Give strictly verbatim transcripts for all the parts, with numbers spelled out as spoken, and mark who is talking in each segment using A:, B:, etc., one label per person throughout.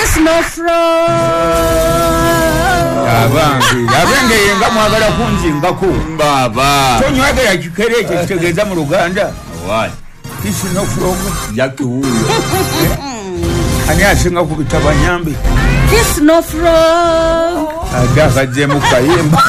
A: Kiss no flow.
B: Abangi, abenge yenga mwagala kunzinga ku
C: baba.
B: Tonywage ya kikere ekyo kitegeza mu Luganda.
C: Why?
B: Kiss no flow.
C: Yaki huyo.
B: Ani asinga ku bitabanyambi.
A: Kiss no flow.
B: Adaka jemu kayemba.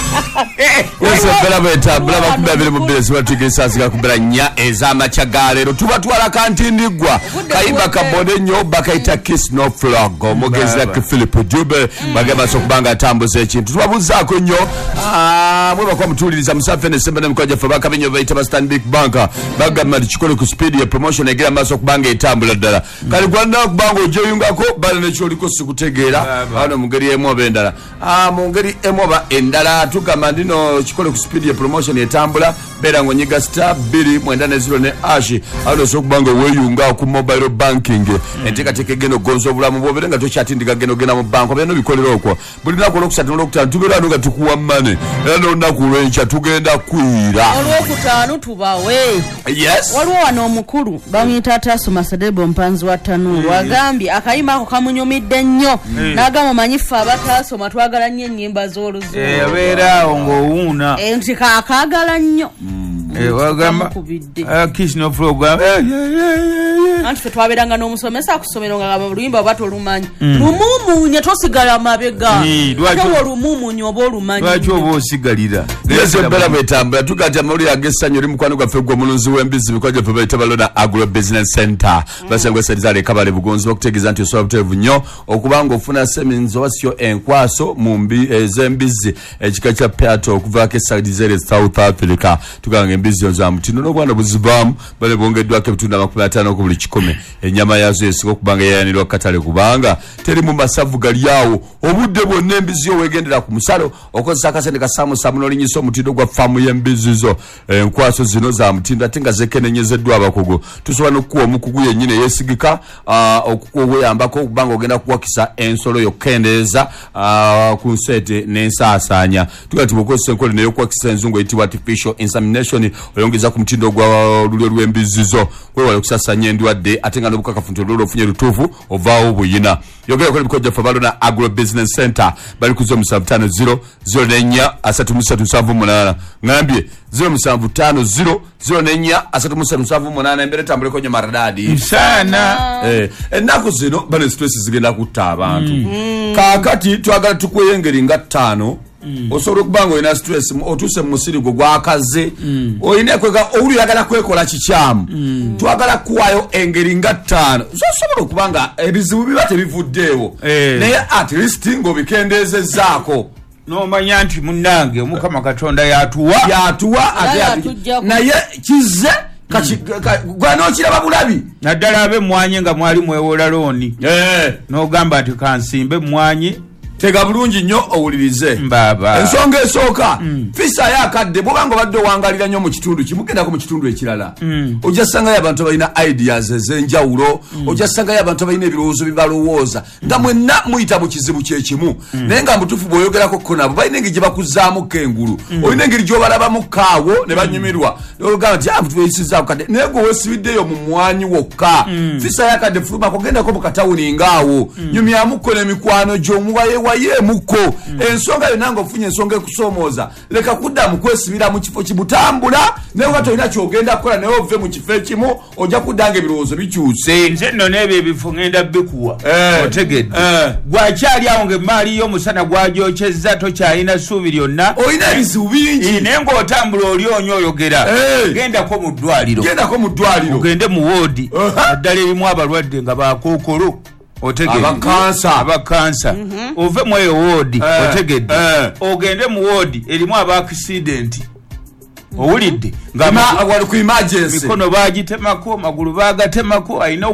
C: Wese bela beta bela bakubya bile mu base batigisa sika kubera nya ezama chagalero tuba twala kantindigwa kayimba kabode nyo bakaita Kiss no Flog omugezi like Philip Jube bagaba sokubanga tambuze ekintu tubabuzaako nyo ah mwe bakwa mutuliriza musafe ne sembe nemikoje fa bakabinyo baita ba Stanbic Bank bagamba chikole ku speed ya promotion egera maso kubanga etambula ddala kali gwanda kubanga ojoyungako bale ne choli ko sikutegeera ano mungeri emo bendala ah mungeri emo ba endala tukama ndino chikole ku speed ya promotion etambula bera ngonyiga star two mwenda ne zero ne ashi ano sokubanga weyunga ku mobile banking enteka teke geno gonzo bulamu boberenga to chat ndiga geno gena mu bank beno bikolero okwo bulina ko lokusatu lokutano tugera ndo gatukuwa mane era ndo nakulwencha tugenda kwira
A: olwokutano tubawe
C: yes
A: waliwo wano omukulu bamuyita Taso Masedebo mpanzi wa Tanuru agambye akayima ako kamunyumidde nnyo n'agamba manyifa abataso matwagala nnyo ennyimba z'oluzo
B: eh abera ngowuna
A: eh nti kaakagala nnyo
B: eh wagamba Kiss no Flow
A: anti fe twaberanga n'omusomesa akusomero nga luyimba bato lumanyi lumumunye tosigala mabega ate olumumunye oba olumanyi
B: lwaki oba osigalira
C: yeso bela betambula tugaja muri agesanyo ri mukwano gwa fegwa mulunzi w'embizi bikoje fe baita balona Agro Business Center basengwe sezale kabale bugonzi bakutegeza nti osobola butevu nnyo okubanga ofuna seminzo wasyo enkwaso mumbi ezembizi ekika kya Peato okuva ke Side South Africa tuganga embizi za mutino n'obwana buzibamu bale bongeddwa ke bitunda makumi ataano ku buli kikumi enyama yazo esigo kubanga yayanirwa katale kubanga teri mu masavu galyawo obudde bwonna embizi yo wegendera ku musalo okozesa akasente ka samu samu n'olinyiso omutindo gwa famu y'embizi zo enkwaso zino za mutindo ate nga zekenenyezeddwa abakugu tusobola n'okuwa omukugu yennyini yesigika okukuyambako okubanga ogenda kuwakisa ensolo yokendeeza ku nsete n'ensaasaanya tugati bwokozesa enkola neyokuwakisa enzungu eyitibwa artificial insemination oyongeza ku mutindo gwa lulyo lw'embizi zo kwewala okusasanya endwadde ate nga n'obukakafunto lolo ofunye lutuufu ovaawo buyina yogera kola bikoja fa balona Agro Business Center bali kuzo musanvu ttaano zero zero nenya asatu musatu nsanvu munaana ngambye zero musanvu ttaano zero zero nenya asatu musatu nsanvu munaana embere tambule konyo maradadi
B: sana
C: eh enako zino bale stress zigenda kutta abantu kakati twagala tukweyengeri nga ttaano osobola okubanga olina stress otuse mu musirigo gwakaze olina kwega owuli yagala kwekola kikyamu twagala kuwayo engeri nga ttaano zosobola okubanga ebizibu biba tebivuddeewo naye at least ng'obikendeezezzaako
B: n'omanya nti munnange Omukama Katonda yatuwa
C: yatuwa naye kize gwanokiraba bulabi
B: naddala abe mmwanyi nga mwali mwewola looni n'ogamba nti kansimbe mmwanyi
C: tega bulungi nnyo owulirize
B: baba
C: ensonga esooka fisa yakadde bwobanga obadde owangalira nnyo mu kitundu kimugendako mu kitundu ekirala ojja ssangayo abantu abalina ideas ez'enjawulo ojja ssangayo abantu abalina ebirowoozo bibalowooza nga mwenna muyita mu kizibu kyekimu naye nga mutuufu bw'oyogerako ko nabo balina engeri gye bakuzzaamuko engulu olina engeri gy'obalabamuko awo ne banyumirwa ogamba nti abutu beyisizaako kadde naye gwe weesibiddeyo mu mwanyi wokka fisa yakadde fulumako gendako mu katawuni ngaawo nyumyamuko n'emikwano gy'omuwaye waye muko ensonga yonna ng'ofunye ensonga ekusomooza leka kudda mu kwesibira mu kifo kimutambula naye nga tolina kyogenda kukola naye ove mu kifo ekimu ojja kudda nga ebirowoozo bikyuse
B: nze nno n'ebyo ebifo ngenda bikuwa otegedde gwakyali awo ng'emaali y'omusana gwagyokyezza tokyalina ssuubi lyonna
C: olina ebizibu bingi
B: naye ng'otambula oli onyo oyogera gendako mu ddwaliro
C: gendako mu ddwaliro
B: ogende mu woodi addala erimu abalwadde nga bakookolo otegedde
C: abakansa
B: abakansa ove mu eyo woodi otegedde ogende mu woodi erimu aba accident owulidde nga
C: wali ku emergency
B: mikono bagitemako magulu bagatemako ayina